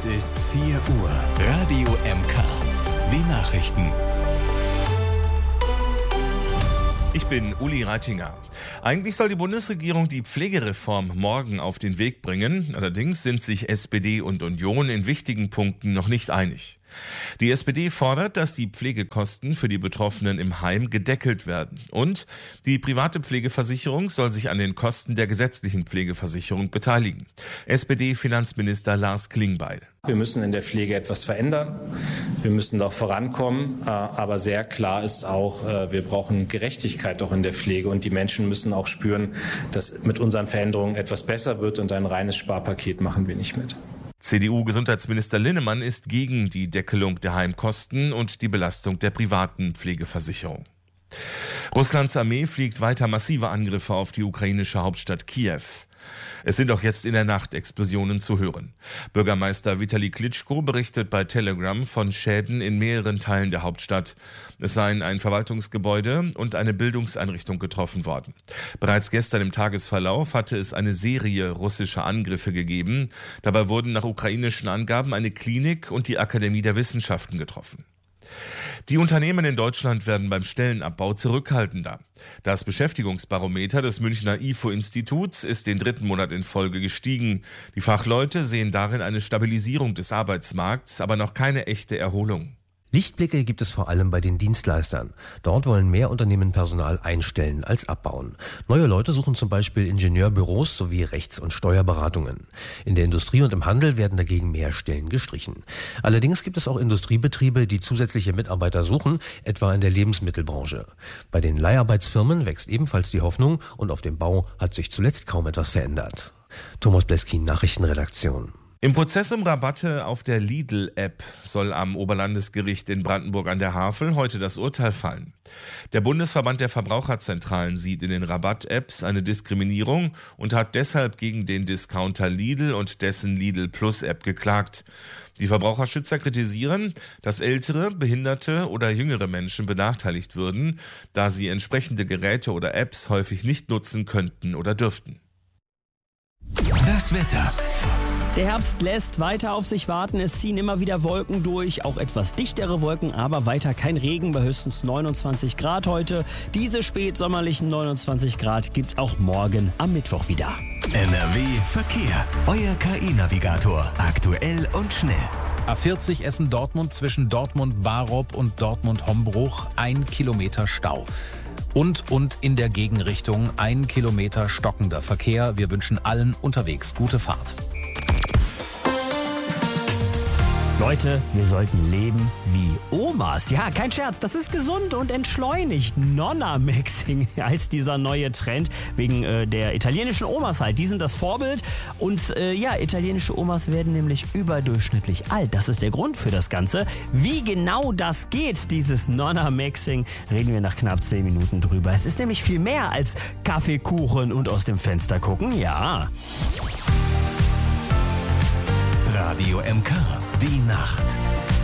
ist 4 Uhr. Radio MK. Die Nachrichten. Ich bin Uli Reitinger. Eigentlich soll die Bundesregierung die Pflegereform morgen auf den Weg bringen. Allerdings sind sich SPD und Union in wichtigen Punkten noch nicht einig. Die SPD fordert, dass die Pflegekosten für die Betroffenen im Heim gedeckelt werden. Und die private Pflegeversicherung soll sich an den Kosten der gesetzlichen Pflegeversicherung beteiligen. SPD-Finanzminister Lars Klingbeil. Wir müssen in der Pflege etwas verändern. Wir müssen doch vorankommen. Aber sehr klar ist auch, wir brauchen Gerechtigkeit auch in der Pflege. Und die Menschen müssen auch spüren, dass mit unseren Veränderungen etwas besser wird. Und ein reines Sparpaket machen wir nicht mit. CDU-Gesundheitsminister Linnemann ist gegen die Deckelung der Heimkosten und die Belastung der privaten Pflegeversicherung. Russlands Armee fliegt weiter massive Angriffe auf die ukrainische Hauptstadt Kiew. Es sind auch jetzt in der Nacht Explosionen zu hören. Bürgermeister Vitali Klitschko berichtet bei Telegram von Schäden in mehreren Teilen der Hauptstadt. Es seien ein Verwaltungsgebäude und eine Bildungseinrichtung getroffen worden. Bereits gestern im Tagesverlauf hatte es eine Serie russischer Angriffe gegeben. Dabei wurden nach ukrainischen Angaben eine Klinik und die Akademie der Wissenschaften getroffen. Die Unternehmen in Deutschland werden beim Stellenabbau zurückhaltender. Das Beschäftigungsbarometer des Münchner IFO-Instituts ist den 3. Monat in Folge gestiegen. Die Fachleute sehen darin eine Stabilisierung des Arbeitsmarkts, aber noch keine echte Erholung. Lichtblicke gibt es vor allem bei den Dienstleistern. Dort wollen mehr Unternehmen Personal einstellen als abbauen. Neue Leute suchen zum Beispiel Ingenieurbüros sowie Rechts- und Steuerberatungen. In der Industrie und im Handel werden dagegen mehr Stellen gestrichen. Allerdings gibt es auch Industriebetriebe, die zusätzliche Mitarbeiter suchen, etwa in der Lebensmittelbranche. Bei den Leiharbeitsfirmen wächst ebenfalls die Hoffnung und auf dem Bau hat sich zuletzt kaum etwas verändert. Thomas Bleskin, Nachrichtenredaktion. Im Prozess um Rabatte auf der Lidl-App soll am Oberlandesgericht in Brandenburg an der Havel heute das Urteil fallen. Der Bundesverband der Verbraucherzentralen sieht in den Rabatt-Apps eine Diskriminierung und hat deshalb gegen den Discounter Lidl und dessen Lidl Plus-App geklagt. Die Verbraucherschützer kritisieren, dass ältere, behinderte oder jüngere Menschen benachteiligt würden, da sie entsprechende Geräte oder Apps häufig nicht nutzen könnten oder dürften. Das Wetter. Der Herbst lässt weiter auf sich warten. Es ziehen immer wieder Wolken durch, auch etwas dichtere Wolken, aber weiter kein Regen bei höchstens 29 Grad heute. Diese spätsommerlichen 29 Grad gibt's auch morgen am Mittwoch wieder. NRW Verkehr. Euer KI-Navigator. Aktuell und schnell. A40 Essen-Dortmund zwischen Dortmund-Barob und Dortmund-Hombruch 1 Kilometer Stau. Und in der Gegenrichtung 1 Kilometer stockender Verkehr. Wir wünschen allen unterwegs gute Fahrt. Leute, wir sollten leben wie Omas. Ja, kein Scherz, das ist gesund und entschleunigt. Nonna-Maxing heißt dieser neue Trend, wegen der italienischen Omas halt. Die sind das Vorbild und italienische Omas werden nämlich überdurchschnittlich alt. Das ist der Grund für das Ganze. Wie genau das geht, dieses Nonna-Maxing, reden wir nach knapp 10 Minuten drüber. Es ist nämlich viel mehr als Kaffee, Kuchen und aus dem Fenster gucken, ja. Radio MK. Die Nacht.